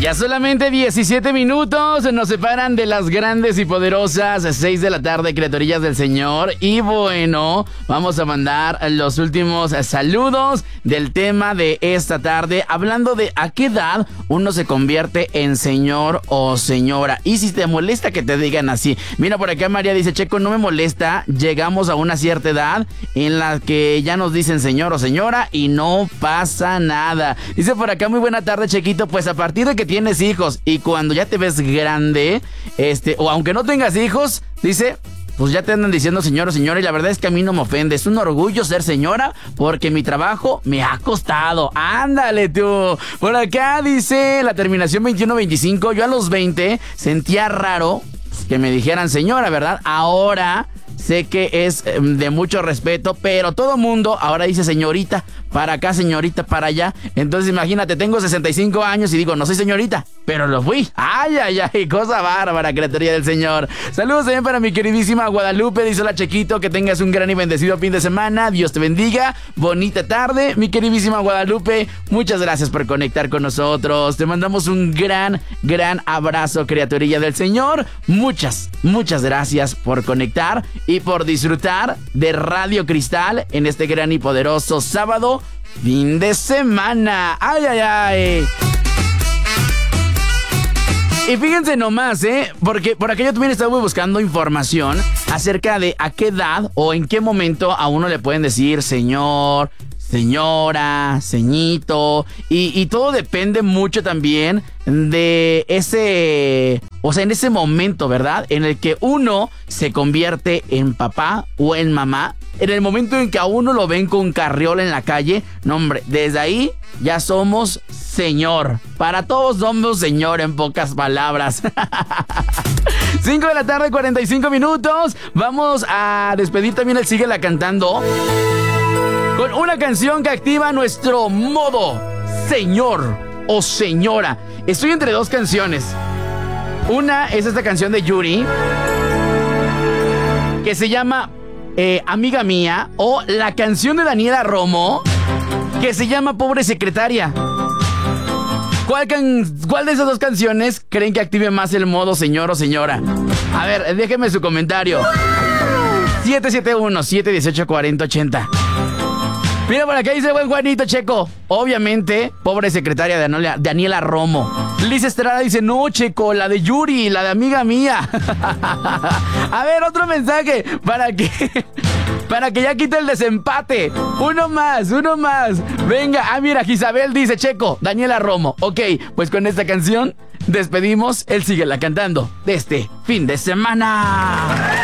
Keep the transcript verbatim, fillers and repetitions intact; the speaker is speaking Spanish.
Ya solamente diecisiete minutos nos separan de las grandes y poderosas seis de la tarde, criaturillas del Señor. Y bueno, vamos a mandar los últimos saludos del tema de esta tarde, hablando de a qué edad uno se convierte en señor o señora. Y si te molesta que te digan así. Mira, por acá María dice: Checo, no me molesta, llegamos a una cierta edad en la que ya nos dicen señor o señora y no pasa nada. Dice por acá: muy buena tarde, Chequito, pues a partir de que tienes hijos y cuando ya te ves grande, este, o aunque no tengas hijos, dice, pues ya te andan diciendo señor o señora, y la verdad es que a mí no me ofende. Es un orgullo ser señora porque mi trabajo me ha costado. Ándale tú. Por acá dice la terminación veintiuno veinticinco: yo a los veinte sentía raro que me dijeran señora, ¿verdad? Ahora sé que es de mucho respeto, pero todo mundo ahora dice señorita, para acá, señorita, para allá. Entonces imagínate, tengo sesenta y cinco años y digo, no soy señorita, pero lo fui. Ay, ay, ay, cosa bárbara, criatura del Señor. Saludos también para mi queridísima Guadalupe. Dice: hola, Chequito, que tengas un gran y bendecido fin de semana. Dios te bendiga. Bonita tarde, mi queridísima Guadalupe. Muchas gracias por conectar con nosotros. Te mandamos un gran, gran abrazo, criaturilla del Señor. Muchas, muchas gracias por conectar y por disfrutar de Radio Cristal en este gran y poderoso sábado, fin de semana. ¡Ay, ay, ay! Y fíjense nomás, ¿eh? Porque por acá yo también estaba buscando información acerca de a qué edad o en qué momento a uno le pueden decir señor, señora, ceñito. Y, y todo depende mucho también de ese... O sea, en ese momento, ¿verdad? En el que uno se convierte en papá o en mamá. En el momento en que a uno lo ven con carriola en la calle. No, hombre, desde ahí ya somos señor. Para todos somos señor, en pocas palabras. cinco de la tarde, cuarenta y cinco minutos. Vamos a despedir también el Síguela Cantando con una canción que activa nuestro modo señor o señora. Estoy entre dos canciones. Una es esta canción de Yuri, que se llama eh, Amiga Mía, o la canción de Daniela Romo, que se llama Pobre Secretaria. ¿Cuál, can- ¿Cuál de esas dos canciones creen que active más el modo señor o señora? A ver, déjenme su comentario. siete siete uno, siete uno ocho, cuatro cero ocho cero. Mira, por acá dice buen Juanito: Checo, obviamente, Pobre Secretaria de Daniela, Daniela Romo. Liz Estrada dice: no, Checo, la de Yuri, la de Amiga Mía. A ver, otro mensaje para que para que ya quite el desempate. Uno más, uno más. Venga, ah, mira, Isabel dice: Checo, Daniela Romo. Ok, pues con esta canción despedimos el Síguela Cantando de este fin de semana.